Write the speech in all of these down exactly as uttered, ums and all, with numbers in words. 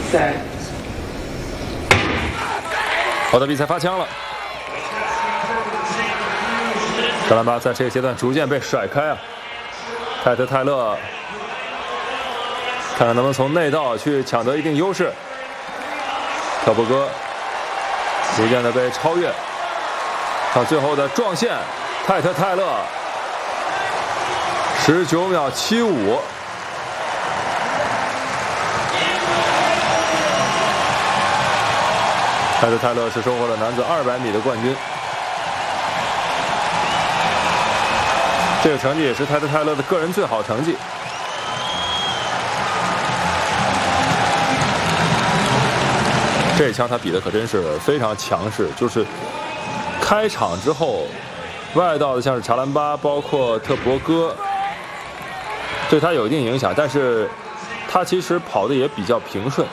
Set. 好的，比赛发枪了。格兰巴在这个阶段逐渐被甩开啊。泰特泰勒看看能不能从内道去抢得一定优势。特伯戈逐渐的被超越。看最后的撞线，泰特泰勒十九秒七五。泰特泰勒是收获了男子二百米的冠军。这个成绩也是泰特泰勒的个人最好成绩。这一枪他比的可真是非常强势，就是开场之后，外道的像是查兰巴，包括特伯戈，对他有一定影响，但是他其实跑的也比较平顺。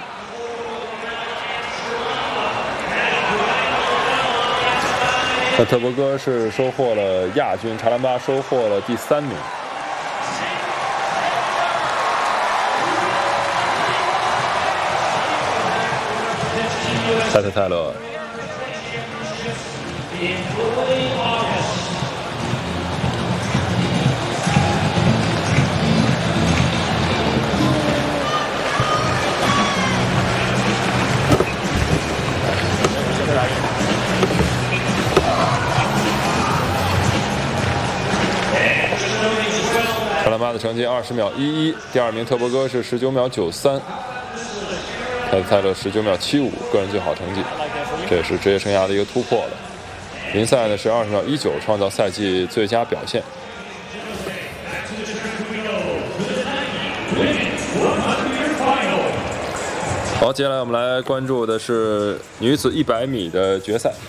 那特伯戈是收获了亚军，查兰巴收获了第三名。泰特泰勒查兰巴的成绩二十秒一一，第二名特伯戈是十九秒九三，泰特泰勒十九秒七五，个人最好成绩，这也是职业生涯的一个突破了。林赛呢是二十秒一九，创造赛季最佳表现。好，接下来我们来关注的是女子一百米的决赛。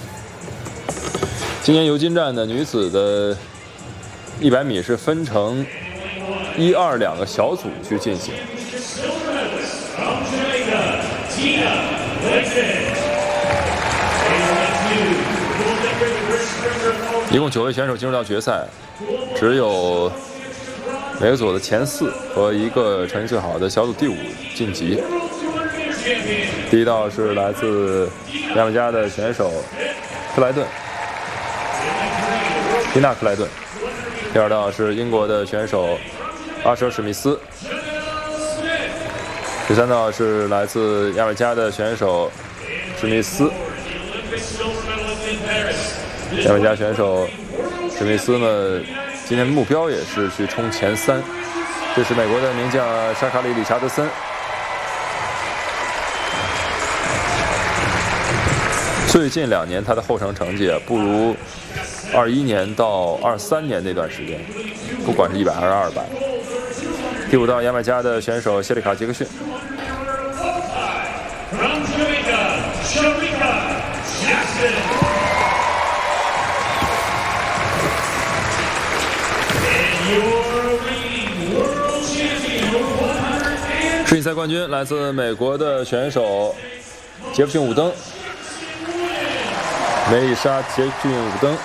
今年尤金站的女子的一百米是分成一二两个小组去进行。一共九位选手进入到决赛，只有每个组的前四和一个成绩最好的小组第五晋级。第一道是来自牙买加的选手克莱顿，蒂娜克莱顿。第二道是英国的选手阿舍史密斯。第三道是来自牙买加的选手史密斯。牙买加选手史密斯呢，今天目标也是去冲前三。这是美国的名将沙卡里·理查德森。最近两年他的后程成绩啊，不如二一年到二三年那段时间，不管是一百还是二百。第五道牙买加的选手谢里卡·杰克逊。世锦赛冠军来自美国的选手杰弗逊·伍登。梅丽莎·杰克逊·伍登。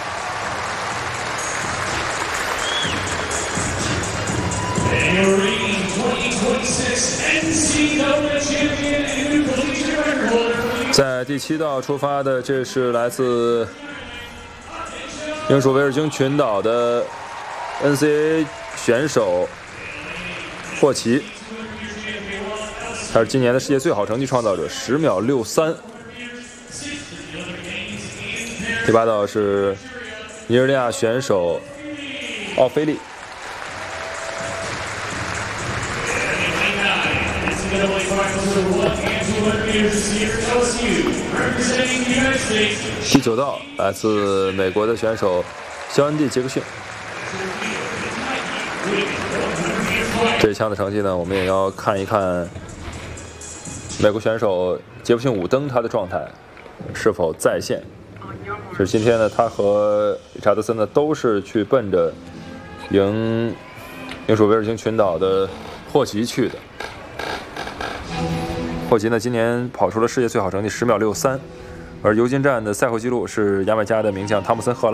在第七道出发的，这是来自英属维尔京群岛的 N C A A 选手霍奇，他是今年的世界最好成绩创造者，十秒六三。第八道是尼日利亚选手奥菲利。第九道来自美国的选手肖恩蒂·杰克逊。这一枪的成绩呢，我们也要看一看美国选手杰弗逊·伍登他的状态是否在线。是今天呢，他和理查德森呢都是去奔着赢英属维尔京群岛的霍奇去的。霍奇呢今年跑出了世界最好成绩十秒六三，而尤金站的赛后纪录是牙买加的名将汤姆森·赫拉。